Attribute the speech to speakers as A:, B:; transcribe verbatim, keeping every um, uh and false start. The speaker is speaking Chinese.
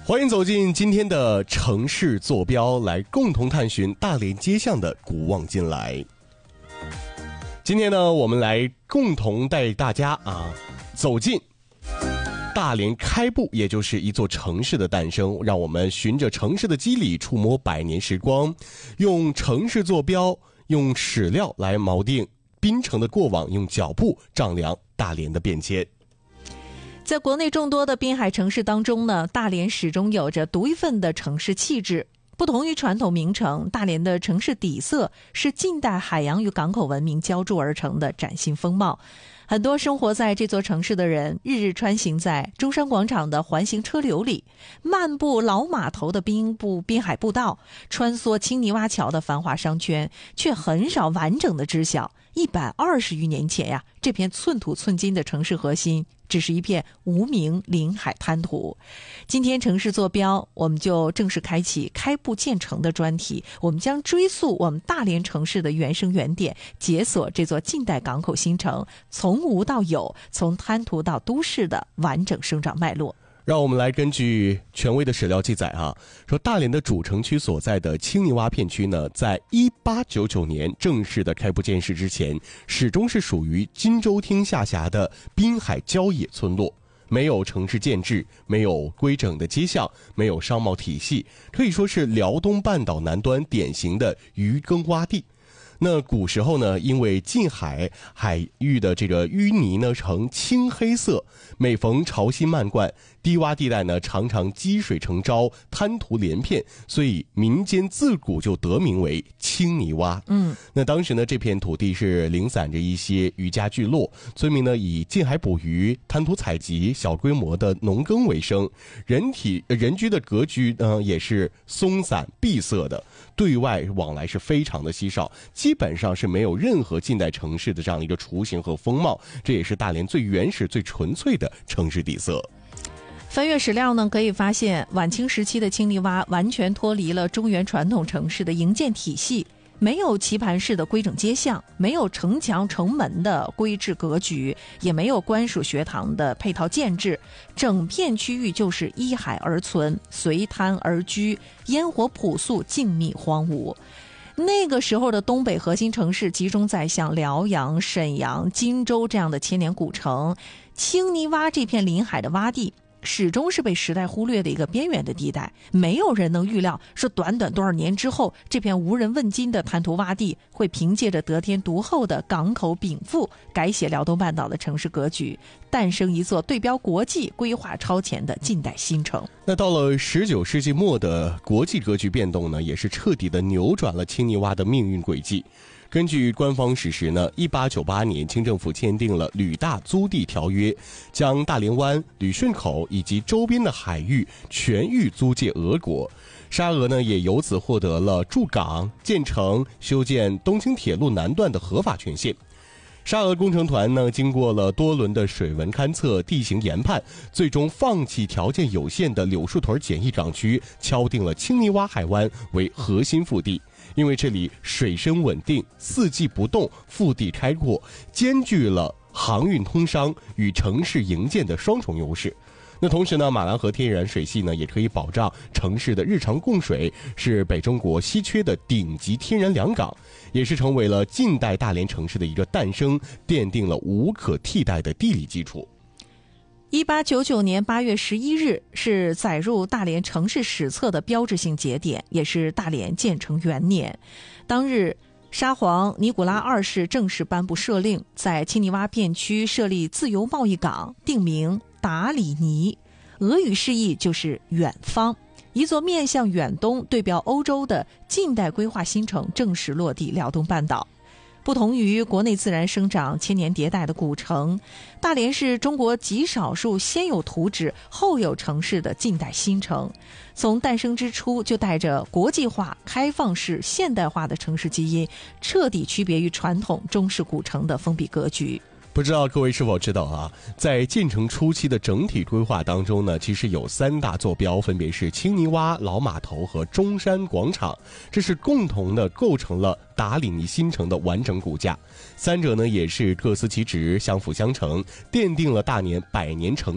A: 欢迎走进今天的城市坐标，来共同探寻大连街巷的古往今来。今天呢，我们来共同带大家啊走进大连开埠，也就是一座城市的诞生。让我们循着城市的肌理，触摸百年时光，用城市坐标，用史料来锚定滨城的过往，用脚步丈量大连的变迁。
B: 在国内众多的滨海城市当中呢，大连始终有着独一份的城市气质。不同于传统名城，大连的城市底色是近代海洋与港口文明浇筑而成的崭新风貌。很多生活在这座城市的人，日日穿行在中山广场的环形车流里，漫步老码头的滨步滨海步道，穿梭青泥洼桥的繁华商圈，却很少完整的知晓一百二十余年前呀，这片寸土寸金的城市核心只是一片无名临海滩涂。今天城市坐标，我们就正式开启开埠建城的专题，我们将追溯我们大连城市的原生原点，解锁这座近代港口新城从无到有，从滩涂到都市的完整生长脉络。
A: 让我们来根据权威的史料记载啊，说大连的主城区所在的青泥洼片区呢，在一八九九年正式的开埠建设之前，始终是属于金州厅下辖的滨海郊野村落，没有城市建制，没有规整的街巷，没有商贸体系，可以说是辽东半岛南端典型的渔耕洼地。那古时候呢，因为近海海域的这个淤泥呢呈青黑色，每逢潮汐漫灌，低洼地带呢常常积水成沼，滩涂连片，所以民间自古就得名为青泥洼。
B: 嗯，
A: 那当时呢，这片土地是零散着一些渔家聚落，村民呢以近海捕鱼、滩涂采集、小规模的农耕为生，人体人居的格局呢也是松散闭塞的，对外往来是非常的稀少，基本上是没有任何近代城市的这样的一个雏形和风貌，这也是大连最原始、最纯粹的城市底色。
B: 翻阅史料呢，可以发现晚清时期的青泥洼完全脱离了中原传统城市的营建体系，没有棋盘式的规整街巷，没有城墙城门的规制格局，也没有官署学堂的配套建制，整片区域就是依海而存，随滩而居，烟火朴素，静谧荒芜。那个时候的东北核心城市集中在像辽阳、沈阳、荆州这样的千年古城，青泥洼这片临海的洼地始终是被时代忽略的一个边缘的地带，没有人能预料说短短多少年之后，这片无人问津的滩涂洼地会凭借着得天独厚的港口禀赋，改写辽东半岛的城市格局，诞生一座对标国际、规划超前的近代新城。
A: 那到了十九世纪末的国际格局变动呢，也是彻底的扭转了青泥洼的命运轨迹。根据官方史实呢，一八九八年清政府签订了旅大租地条约，将大连湾、旅顺口以及周边的海域全域租借俄国。沙俄呢也由此获得了筑港、建城、修建东青铁路南段的合法权限。沙俄工程团呢，经过了多轮的水文勘测、地形研判，最终放弃条件有限的柳树屯简易港区，敲定了青泥洼海湾为核心腹地。因为这里水深稳定，四季不冻，腹地开阔，兼具了航运通商与城市营建的双重优势。那同时呢，马兰河天然水系呢也可以保障城市的日常供水，是北中国稀缺的顶级天然良港，也是成为了近代大连城市的一个诞生，奠定了无可替代的地理基础。
B: 一八九九年八月十一日是载入大连城市史册的标志性节点，也是大连建成元年。当日，沙皇尼古拉二世正式颁布赦令，在青泥洼片区设立自由贸易港，定名达里尼，俄语释义就是远方。一座面向远东、对标欧洲的近代规划新城正式落地辽东半岛。不同于国内自然生长、千年迭代的古城，大连是中国极少数先有图纸后有城市的近代新城。从诞生之初就带着国际化、开放式、现代化的城市基因，彻底区别于传统中式古城的封闭格局。
A: 不知道各位是否知道啊，在建成初期的整体规划当中呢，其实有三大坐标，分别是青泥洼、老码头和中山广场，这是共同的构成了达里尼新城的完整骨架。三者呢也是各司其职，相辅相成，奠定了大连百年城